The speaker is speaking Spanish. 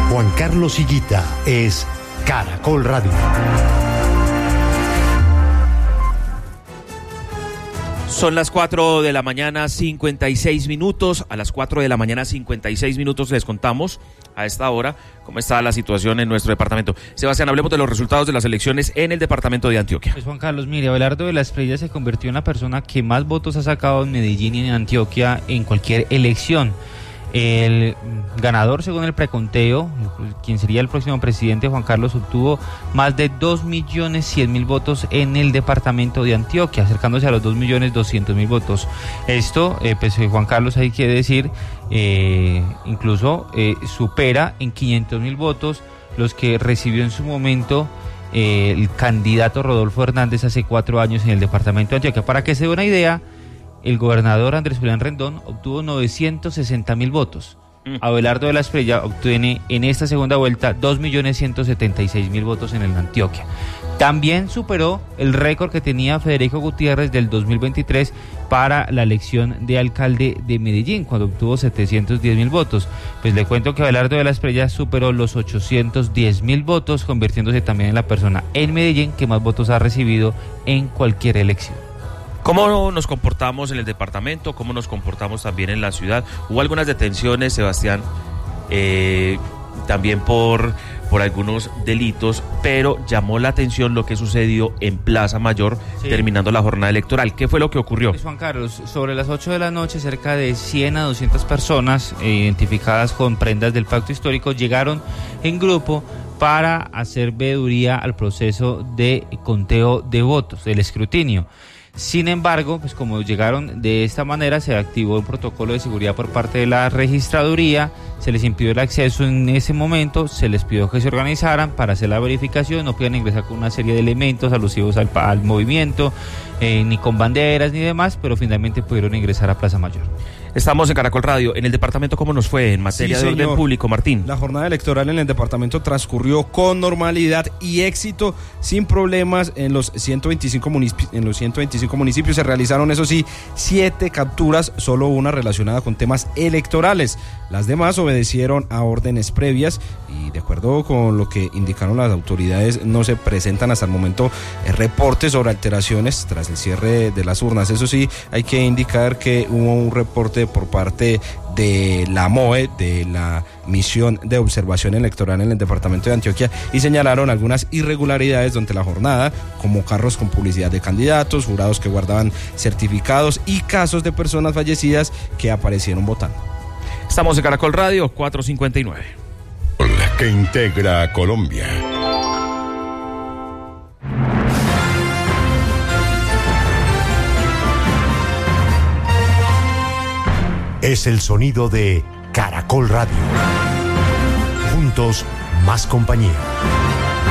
Juan Carlos Higuita es Caracol Radio. Son las 4 de la mañana, 56 minutos. A las 4 de la mañana, 56 minutos les contamos a esta hora cómo está la situación en nuestro departamento. Sebastián, hablemos de los resultados de las elecciones en el departamento de Antioquia. Pues Juan Carlos, mire, Abelardo de la Espriella se convirtió en la persona que más votos ha sacado en Medellín y en Antioquia en cualquier elección. El ganador, según el preconteo, quien sería el próximo presidente, Juan Carlos, obtuvo más de 2.100.000 votos en el departamento de Antioquia, acercándose a los 2.200.000 votos. Esto, pues Juan Carlos, hay que decir, incluso supera en 500.000 votos los que recibió en su momento el candidato Rodolfo Hernández hace 4 años en el departamento de Antioquia. Para que se dé una idea, el gobernador Andrés Julián Rendón obtuvo 960.000 votos. Abelardo de la Espriella obtiene en esta segunda vuelta 2.176.000 votos en el Antioquia. También superó el récord que tenía Federico Gutiérrez del 2023 para la elección de alcalde de Medellín, cuando obtuvo 710.000 votos. Pues le cuento que Abelardo de la Espriella superó los 810.000 votos, convirtiéndose también en la persona en Medellín que más votos ha recibido en cualquier elección. ¿Cómo nos comportamos en el departamento? ¿Cómo nos comportamos también en la ciudad? Hubo algunas detenciones, Sebastián, también por algunos delitos, pero llamó la atención lo que sucedió en Plaza Mayor, sí, terminando la jornada electoral. ¿Qué fue lo que ocurrió? Pues Juan Carlos, sobre las 8 de la noche, cerca de 100 a 200 personas identificadas con prendas del pacto histórico llegaron en grupo para hacer veeduría al proceso de conteo de votos, del escrutinio. Sin embargo, pues como llegaron de esta manera, se activó un protocolo de seguridad por parte de la registraduría, se les impidió el acceso en ese momento, se les pidió que se organizaran para hacer la verificación, no podían ingresar con una serie de elementos alusivos al movimiento, ni con banderas ni demás, pero finalmente pudieron ingresar a Plaza Mayor. Estamos en Caracol Radio. En el departamento, ¿cómo nos fue en materia de orden público, Martín? La jornada electoral en el departamento transcurrió con normalidad y éxito, sin problemas. En los 125 municipios se realizaron, eso sí, 7 capturas, solo una relacionada con temas electorales. Las demás obedecieron a órdenes previas y, de acuerdo con lo que indicaron las autoridades, no se presentan hasta el momento reportes sobre alteraciones tras el cierre de las urnas. Eso sí, hay que indicar que hubo un reporte por parte de la MOE, de la Misión de Observación Electoral en el departamento de Antioquia, y señalaron algunas irregularidades durante la jornada, como carros con publicidad de candidatos, jurados que guardaban certificados y casos de personas fallecidas que aparecieron votando. Estamos en Caracol Radio, 4:59. Que integra a Colombia. Es el sonido de Caracol Radio. Juntos, más compañía.